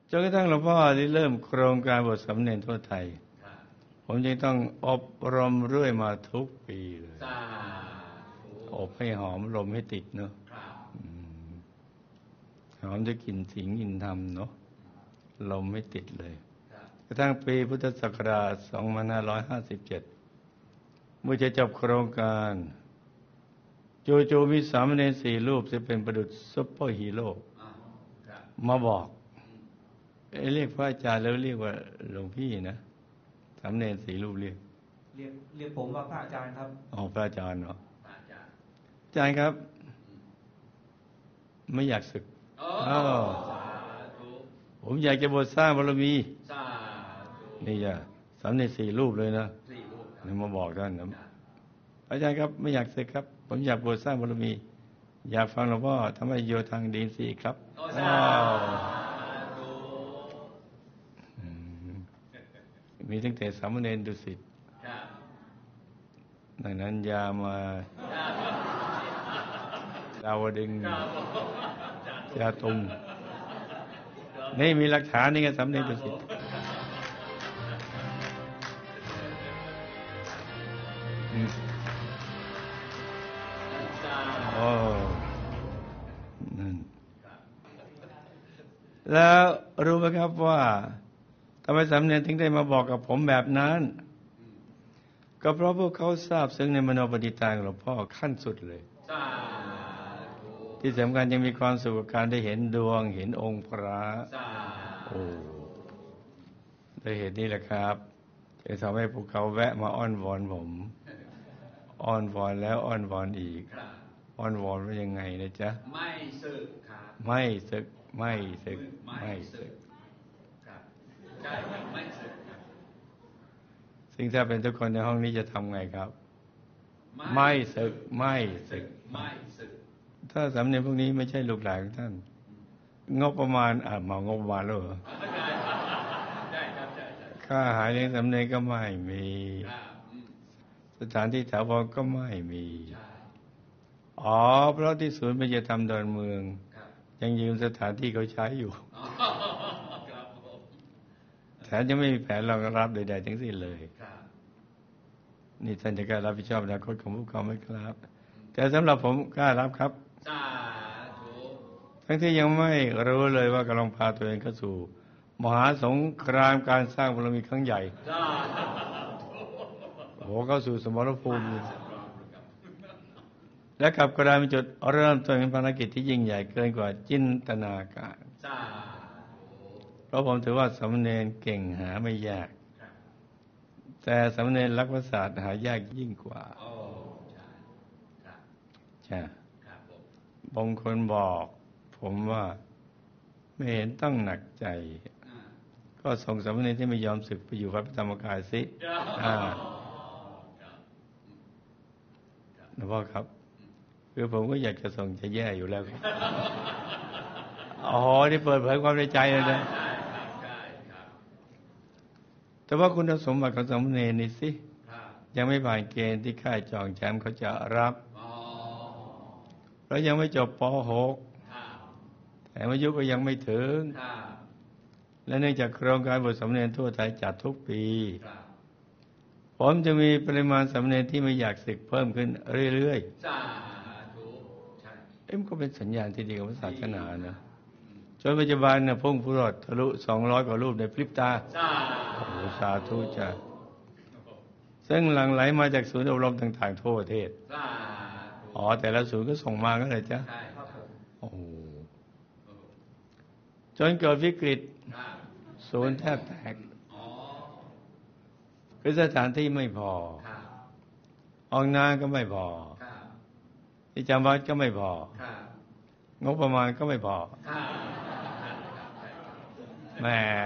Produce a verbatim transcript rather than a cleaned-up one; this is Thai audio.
จนกระทั่งหลวงพ่อได้เริ่มโครงการบวชสามเณรทั่วไทยผมจึงต้องอบรมเรื่อยมาทุกปีเลยอบให้หอมลมให้ติดเนาะหอมจะกลิ่นสิงกลิ่นธรรมเนาะลมไม่ติดเลยกระทั่งปีพุทธศักราชสองพันห้าร้อยห้าสิบเจ็ดเมื่อจะจบโครงการจู่ๆมีสามเณรสี่รูปจะเป็นประดุจซุปเปอร์ฮีโร่มาบอกเรียกพระอาจารย์แล้วเรียกว่าหลวงพี่นะสามเณรสี่รูปเรียกเรียกเรียกผมว่าพระอาจารย์ครับอ๋อพระอาจารย์เนาะอาจารย์ครับไม่อยากศึกอ๋อผมอยากจะบวชสร้างบารมีนี่จ้ะสามเณรสี่รูปเลยนะนี่มาบอกท่านนะอาจารย์ครับไม่อยากศึกครับผมอยากบวชสร้างบารมีอยากฟังหลวงพ่อทำให้โยทางดีสิครับมีตั้งแต่สามเณรดุสิตดังนั้นยามาดาวดึงยาตุงนี่มีหลักฐานนี่ไงสามเณรดุสิตโอ้นั่นแล้วรู้ไหมครับว่าทำไมสามเณรถึงได้มาบอกกับผมแบบนั้นก็เพราะพวกเขาทราบซึ้งในมโนปณิธานของหลวงพ่อขั้นสุดเลยที่สำคัญยังมีความสุขกับการได้เห็นดวงเห็นองค์พระโอ้ได้เห็นนี่แหละครับจะทำให้พวกเขาแวะมาอ้อนวอนผมอ้อนวอนแล้วอ้อนวอนอีกอ้อนวอนว่ายังไงนะจ๊ะไม่สึกครับไม่สึกไม่สึกไม่สึกใช่ครับไม่สึกครับซึ่งถ้าเป็นทุกคนในห้องนี้จะทำไงครับไม่สึกไม่สึกไม่สึกถ้าสามเณรพวกนี้ไม่ใช่ลูกหลานของท่านงบประมาณอ่ะมางบประมาณแล้วเหรอค่าอาหารเลี้ยงสามเณรก็ไม่มีสถานที่ถาวรก็ไม่มีอ๋อเพราะที่ศูนย์ปัญญาธรรมดอนเมืองยังยืมสถานที่เขาใช้อยู่แถมยังไม่มีแผนรองรับใดๆทั้งสิ้นเลยนี่ท่านจะกล้ารับผิดชอบอนาคตของพวกเขาไหมครับแต่สำหรับผมกล้ารับครับทั้งที่ยังไม่รู้เลยว่ากำลังพาตัวเองเข้าสู่มหาสงครามการสร้างบารมีครั้งใหญ่โอ้โหเข้าสู่สมรภูมิและกับกระดานเป็นจุดเริ่มต้นเป็นภารกิจที่ยิ่งใหญ่เกินกว่าจินตนาการเพราะผมถือว่าสามเณรเก่งหาไม่ยากแต่สามเณรรักษาศาสตร์หายากยิ่งกว่าใช่บางคนบอกผมว่าไม่เห็นต้องหนักใจก็ส่งสามเณรที่ไม่ยอมศึกไปอยู่วัดพระธรรมกายสิหลวงพ่อครับคือผมก็อยากจะส่งจะแย่อยู่แล้วครับอ๋อที่เปิดเผยความในใจเลยนะแต่ว่าคุณสมบัติของสามเณรนี่สิยังไม่ผ่านเกณฑ์ที่ค่ายจองแชมป์เขาจะรับแล้วยังไม่จบป หก แต่อายุก็ยังไม่ถึงและเนื่องจากโครงการบวชสามเณรทั่วไทยจัดทุกปีผมจะมีปริมาณสามเณรที่ไม่อยากศึกเพิ่มขึ้นเรื่อยๆเอ็มก็เป็นสัญญาณที่ดีของศาสนานะจนปัจจุบันเนี่ยพุ่งพุทธทะลุสองร้อยกว่ารูปในพริบตาโอ้สาธุจ้ะซึ่งหลั่งไหลมาจากศูนย์อบรมต่างๆทั่วประเทศอ๋อแต่ละศูนย์ก็ส่งมากันเลยจ้ะโอ้จนเกิดวิกฤตศูนย์แทบแตกคือสถานที่ไม่พอห้องน้ำก็ไม่พอที่จำวัดก็ไม่พองบประมาณก็ไม่พอแหม